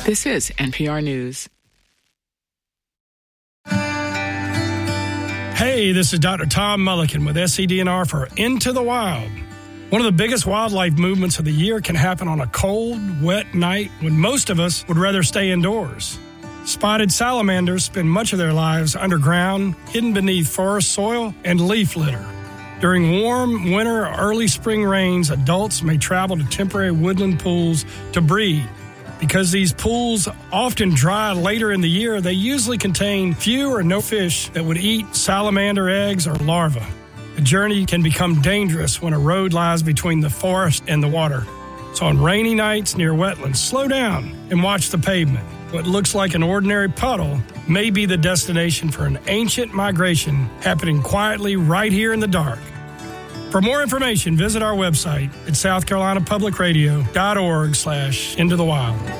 This is NPR News. Hey, this is Dr. Tom Mulliken with SCDNR for Into the Wild. One of the biggest wildlife movements of the year can happen on a cold, wet night when most of us would rather stay indoors. Spotted salamanders spend much of their lives underground, hidden beneath forest soil and leaf litter. During warm winter or early spring rains, adults may travel to temporary woodland pools to breed. Because these pools often dry later in the year, they usually contain few or no fish that would eat salamander eggs or larvae. The journey can become dangerous when a road lies between the forest and the water. So on rainy nights near wetlands, slow down and watch the pavement. What looks like an ordinary puddle may be the destination for an ancient migration happening quietly right here in the dark. For more information, visit our website at southcarolinapublicradio.org/intothewild.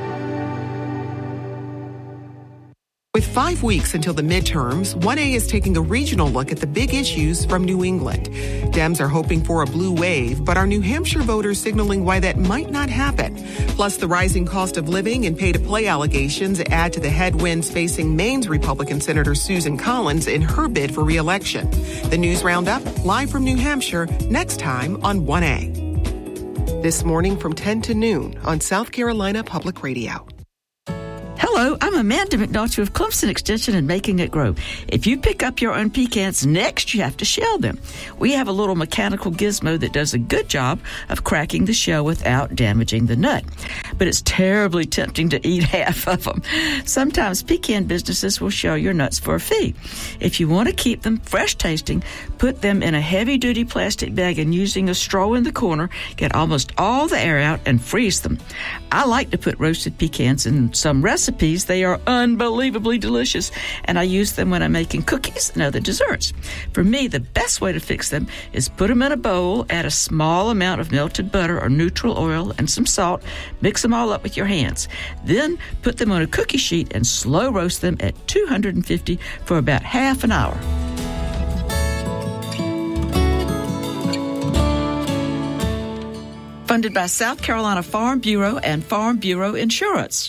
With 5 weeks until the midterms, 1A is taking a regional look at the big issues from New England. Dems are hoping for a blue wave, but are New Hampshire voters signaling why that might not happen? Plus, the rising cost of living and pay-to-play allegations add to the headwinds facing Maine's Republican Senator Susan Collins in her bid for re-election. The News Roundup, live from New Hampshire, next time on 1A. This morning from 10 to noon on South Carolina Public Radio. Hello, I'm Amanda McNulty with Clemson Extension and Making It Grow. If you pick up your own pecans, next you have to shell them. We have a little mechanical gizmo that does a good job of cracking the shell without damaging the nut. But it's terribly tempting to eat half of them. Sometimes pecan businesses will shell your nuts for a fee. If you want to keep them fresh tasting, put them in a heavy-duty plastic bag and using a straw in the corner, get almost all the air out and freeze them. I like to put roasted pecans in some recipes. They are unbelievably delicious, and I use them when I'm making cookies and other desserts. For me, the best way to fix them is put them in a bowl, add a small amount of melted butter or neutral oil and some salt, mix them all up with your hands. Then put them on a cookie sheet and slow roast them at 250 for about half an hour. Funded by South Carolina Farm Bureau and Farm Bureau Insurance.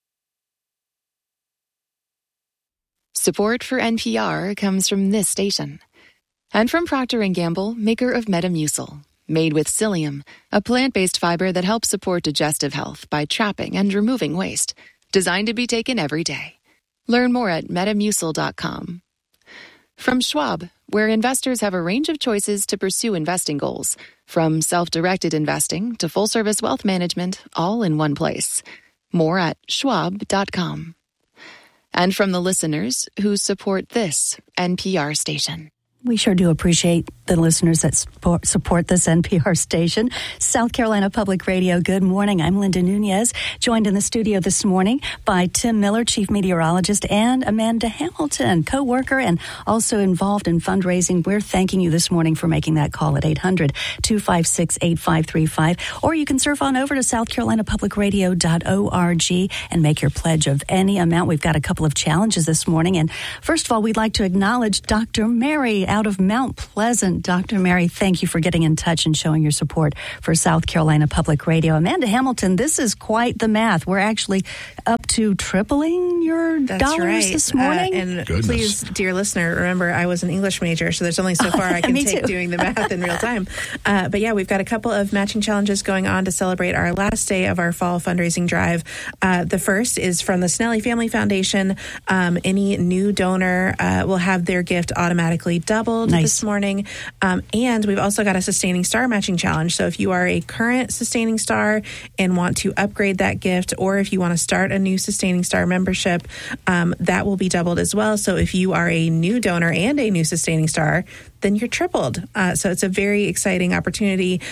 Support for NPR comes from this station. And from Procter & Gamble, maker of Metamucil. Made with psyllium, a plant-based fiber that helps support digestive health by trapping and removing waste. Designed to be taken every day. Learn more at Metamucil.com. From Schwab, where investors have a range of choices to pursue investing goals. From self-directed investing to full-service wealth management, all in one place. More at Schwab.com. And from the listeners who support this NPR station. We sure do appreciate the listeners that support this NPR station. South Carolina Public Radio, good morning. I'm Linda Nunez, joined in the studio this morning by Tim Miller, Chief Meteorologist, and Amanda Hamilton, co-worker and also involved in fundraising. We're thanking you this morning for making that call at 800-256-8535. Or you can surf on over to southcarolinapublicradio.org and make your pledge of any amount. We've got a couple of challenges this morning. And first of all, we'd like to acknowledge Dr. Mary out of Mount Pleasant. Dr. Mary, thank you for getting in touch and showing your support for South Carolina Public Radio. Amanda Hamilton, this is quite the math. We're actually up to tripling your dollars this morning. And please, dear listener, remember I was an English major, so there's only so far I can take doing the math in real time. But yeah, we've got a couple of matching challenges going on to celebrate our last day of our fall fundraising drive. The first is from the Snelly Family Foundation. Any new donor will have their gift automatically doubled this morning. And we've also got a Sustaining Star matching challenge. So if you are a current Sustaining Star and want to upgrade that gift, or if you want to start a new Sustaining Star membership, that will be doubled as well. So if you are a new donor and a new Sustaining Star, then you're tripled. So it's a very exciting opportunity